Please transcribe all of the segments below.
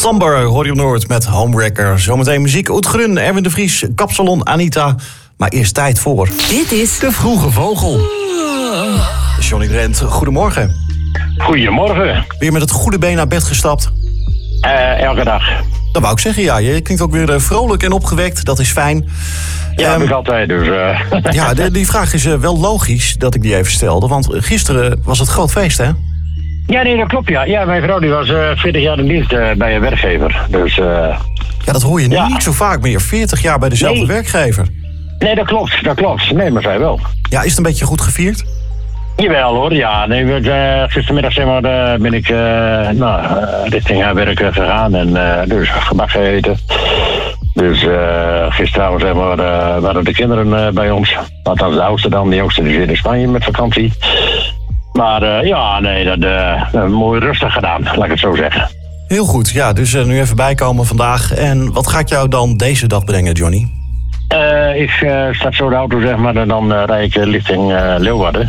Sambar, hoor je op Noord met Homewrecker. Zometeen muziek, Oetgrun, Erwin de Vries, Kapsalon, Anita. Maar eerst tijd voor... Dit is De Vroege Vogel. Johnny Drent, goedemorgen. Goedemorgen. Weer met het goede been naar bed gestapt? Elke dag. Dat wou ik zeggen, ja. Je klinkt ook weer vrolijk en opgewekt. Dat is fijn. Ja, dat is altijd dus. Ja, die vraag is wel logisch dat ik die even stelde. Want gisteren was het groot feest, hè? Ja, nee, dat klopt, ja. Ja, mijn vrouw die was 40 jaar in dienst bij een werkgever. Dus, ja, dat hoor je nu ja. niet zo vaak meer. 40 jaar bij dezelfde werkgever. Nee, dat klopt. Nee, maar zij wel. Ja, is het een beetje goed gevierd? Jawel hoor, ja. Nee, gistermiddag zeg maar, ben ik richting haar werk gegaan en dus gebak gegeten. Dus gisteravond zeg maar, waren de kinderen bij ons. Althans de oudste dan, die jongste die zit in Spanje met vakantie. Maar ja, nee, dat mooi rustig gedaan, laat ik het zo zeggen. Heel goed, ja, dus nu even bijkomen vandaag. En wat gaat jou dan deze dag brengen, Johnny? Ik start zo de auto, zeg maar, en dan rijd ik richting Leeuwarden.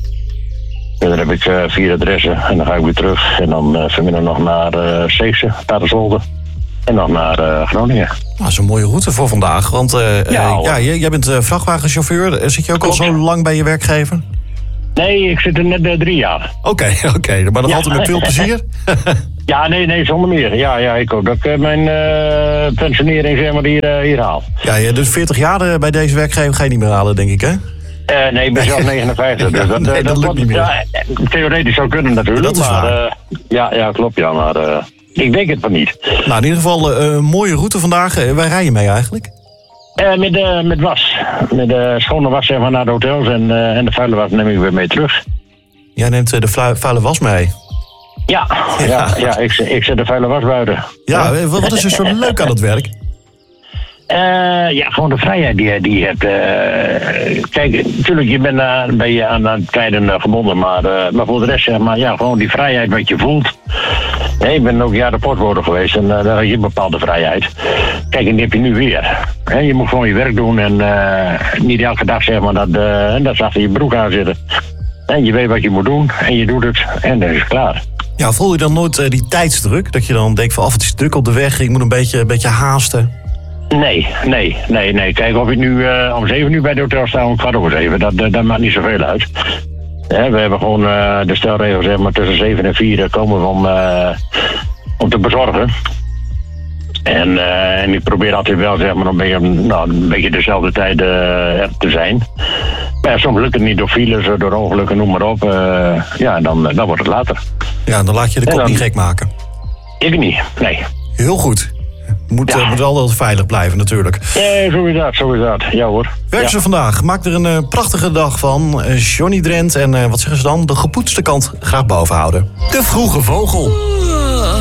En dan heb ik 4 adressen en dan ga ik weer terug. En dan vanmiddag nog naar Zeegse, Paterswolde. En dan naar Groningen. Dat is een mooie route voor vandaag, want jij bent vrachtwagenchauffeur. Zit je ook al zo lang bij je werkgever? Nee, ik zit er net 3 jaar. Oké, maar dat altijd met veel plezier? Ja, nee, zonder meer. Ja, ik hoop dat ik mijn pensionering zeg maar, hier haal. Ja, dus 40 jaar bij deze werkgever ga je niet meer halen, denk ik, hè? Nee, ik ben zelf 59. Dus dat lukt niet meer. Ja, theoretisch zou kunnen natuurlijk. Dat is waar. Ja, klopt, ja, maar ik denk het van niet. Nou, in ieder geval een mooie route vandaag. Waar rij je mee eigenlijk? Met was. Met de schone was zeg maar, naar de hotels en de vuile was neem ik weer mee terug. Jij neemt de vuile was mee? Ja, ik zet de vuile was buiten. Ja, wat is er zo leuk aan het werk? Ja, gewoon de vrijheid die je hebt. Kijk, natuurlijk, je bent ben je aan tijden gebonden, maar voor de rest, zeg maar, ja, gewoon die vrijheid wat je voelt. Nee, ik ben ook jaren portwoorder geweest en daar had je een bepaalde vrijheid. Kijk, en die heb je nu weer. Je moet gewoon je werk doen en niet elke dag, zeg maar, dat ze achter je broek aan zitten. En je weet wat je moet doen en je doet het en dan is het klaar. Ja, voel je dan nooit die tijdsdruk? Dat je dan denkt van, het is druk op de weg, ik moet een beetje haasten? Nee. Kijk, of ik nu om 7 uur bij de hotel sta om 7:15, dat maakt niet zoveel uit. We hebben gewoon de stelregel, zeg maar, tussen 7 en 4 komen we om te bezorgen. En ik probeer altijd wel, zeg maar, een beetje dezelfde tijd te zijn. Maar ja, soms lukt het niet door files, door ongelukken, noem maar op. Dan wordt het later. Ja, dan laat je de kop niet gek maken. Ik niet, nee. Heel goed. Moet altijd veilig blijven natuurlijk. Zo is dat. Ja hoor. Werk ze vandaag. Maak er een prachtige dag van. Johnny Drent en wat zeggen ze dan? De gepoetste kant graag boven houden. De Vroege Vogel.